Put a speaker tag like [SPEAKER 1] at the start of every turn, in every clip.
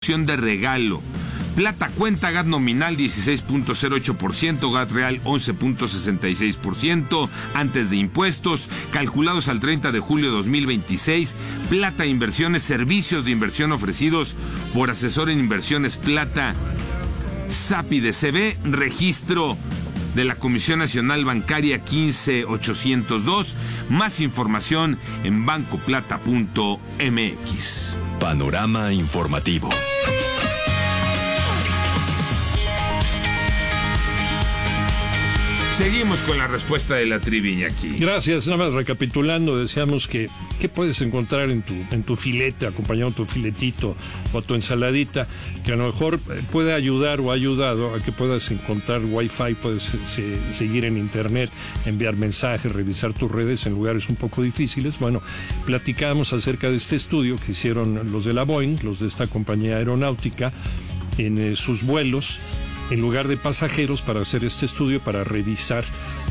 [SPEAKER 1] opción de regalo. Plata cuenta, GAT nominal 16.08%, GAT real 11.66%, antes de impuestos, calculados al 30 de julio de 2026. Plata Inversiones, servicios de inversión ofrecidos por asesor en inversiones Plata SAPI de CB, registro de la Comisión Nacional Bancaria 15802. Más información en bancoplata.mx.
[SPEAKER 2] Panorama informativo.
[SPEAKER 1] Seguimos con la respuesta de la trivia aquí.
[SPEAKER 3] Gracias. Nada más recapitulando, decíamos que ¿qué puedes encontrar en tu filete, acompañado de tu filetito o tu ensaladita, que a lo mejor puede ayudar o ha ayudado a que puedas encontrar Wi-Fi, puedes seguir en internet, enviar mensajes, revisar tus redes en lugares un poco difíciles? Bueno, platicamos acerca de este estudio que hicieron los de la Boeing, los de esta compañía aeronáutica, en sus vuelos, en lugar de pasajeros, para hacer este estudio, para revisar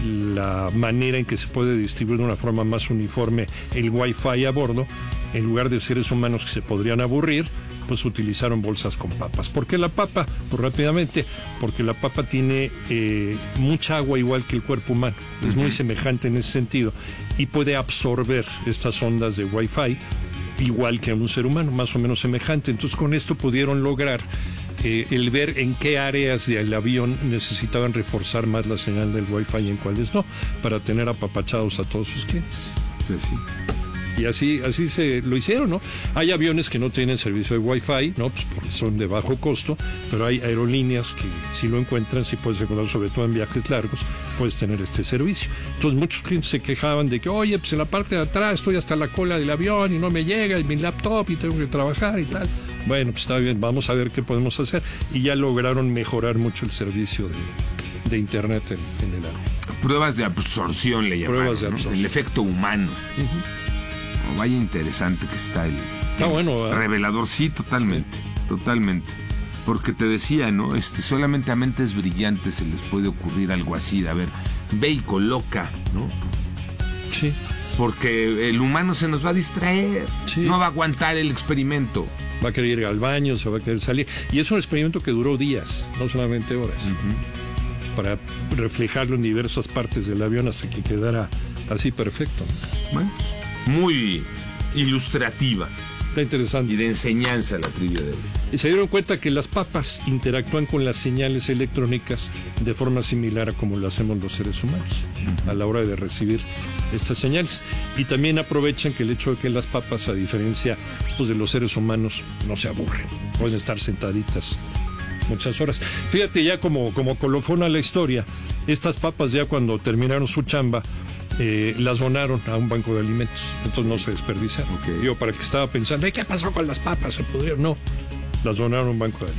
[SPEAKER 3] la manera en que se puede distribuir de una forma más uniforme el Wi-Fi a bordo. En lugar de seres humanos que se podrían aburrir, pues utilizaron bolsas con papas. ¿Por qué la papa? Pues rápidamente, porque la papa tiene mucha agua, igual que el cuerpo humano. Es muy semejante en ese sentido y puede absorber estas ondas de Wi-Fi igual que un ser humano, más o menos semejante. Entonces, con esto pudieron lograr el ver en qué áreas del avión necesitaban reforzar más la señal del Wi-Fi y en cuáles no, para tener apapachados a todos sus clientes.
[SPEAKER 1] Pues sí.
[SPEAKER 3] Y así se lo hicieron, ¿no? Hay aviones que no tienen servicio de Wi-Fi, ¿no? Pues porque son de bajo costo, pero hay aerolíneas que si lo encuentran, si puedes encontrar, sobre todo en viajes largos, puedes tener este servicio. Entonces muchos clientes se quejaban de que, oye, pues en la parte de atrás estoy hasta la cola del avión y no me llega, y mi laptop y tengo que trabajar y tal. Bueno, pues está bien, vamos a ver qué podemos hacer. Y ya lograron mejorar mucho el servicio de internet en el área.
[SPEAKER 1] Pruebas de absorción le llamaron,
[SPEAKER 3] Pruebas de absorción.
[SPEAKER 1] ¿no? El efecto humano. Vaya interesante que está el
[SPEAKER 3] bueno,
[SPEAKER 1] revelador. Sí, totalmente. Porque te decía, ¿no? Solamente a mentes brillantes se les puede ocurrir algo así, de a ver, ve y coloca, ¿no?
[SPEAKER 3] Sí.
[SPEAKER 1] Porque el humano se nos va a distraer,
[SPEAKER 3] sí.
[SPEAKER 1] No va a aguantar el experimento.
[SPEAKER 3] Va a querer ir al baño, se va a querer salir. Y es un experimento que duró días, no solamente horas, para reflejarlo en diversas partes del avión hasta que quedara así perfecto.
[SPEAKER 1] Bueno, muy ilustrativa.
[SPEAKER 3] Está interesante.
[SPEAKER 1] Y de enseñanza la trivia de hoy.
[SPEAKER 3] Y se dieron cuenta que las papas interactúan con las señales electrónicas de forma similar a como lo hacemos los seres humanos a la hora de recibir estas señales. Y también aprovechan que el hecho de que las papas, a diferencia pues, de los seres humanos, no se aburren. Pueden estar sentaditas muchas horas. Fíjate ya como colofón a la historia, estas papas ya cuando terminaron su chamba, las donaron a un banco de alimentos, entonces no se desperdiciaron.
[SPEAKER 1] Okay.
[SPEAKER 3] Yo para que estaba pensando, ¿qué pasó con las papas? ¿Se pudieron? No, las donaron a un banco de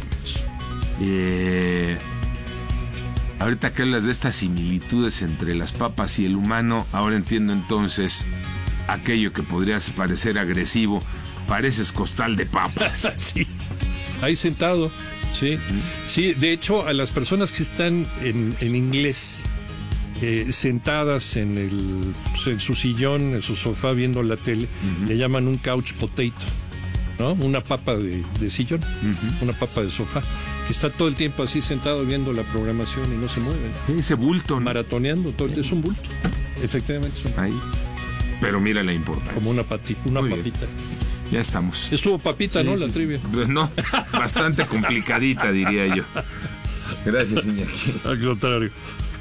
[SPEAKER 3] alimentos.
[SPEAKER 1] Ahorita que hablas de estas similitudes entre las papas y el humano, ahora entiendo entonces aquello que podría parecer agresivo, pareces costal de papas.
[SPEAKER 3] Sí, ahí sentado, sí. Sí, de hecho a las personas que están en inglés, sentadas en su sillón, en su sofá viendo la tele, le llaman un couch potato, ¿no? Una papa de sillón, una papa de sofá, que está todo el tiempo así sentado viendo la programación y no se mueve.
[SPEAKER 1] Ese bulto, ¿no?
[SPEAKER 3] Maratoneando todo el tiempo. Es un bulto, efectivamente. Es un bulto.
[SPEAKER 1] Ahí. Pero mira la importancia.
[SPEAKER 3] Como una papita.
[SPEAKER 1] Muy papita. Bien. Ya estamos.
[SPEAKER 3] Estuvo papita, sí, ¿no? Sí, la trivia.
[SPEAKER 1] No, bastante complicadita, diría yo. Gracias, Iñaki.
[SPEAKER 3] Al contrario.